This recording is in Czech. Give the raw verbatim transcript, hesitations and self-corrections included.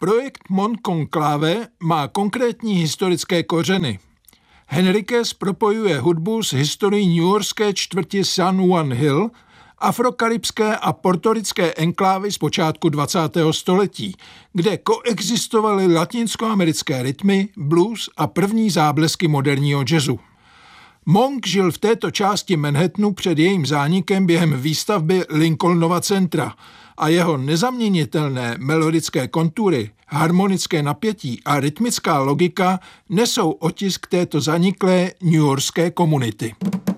Projekt Montclair má konkrétní historické kořeny. Henriques propojuje hudbu s historií newyorské čtvrti San Juan Hill, afrokaribské a portorické enklávy z počátku dvacátého století, kde koexistovaly latinskoamerické rytmy, blues a první záblesky moderního jazzu. Monk žil v této části Manhattanu před jejím zánikem během výstavby Lincolnova centra a jeho nezaměnitelné melodické kontury, harmonické napětí a rytmická logika nesou otisk této zaniklé newyorské komunity.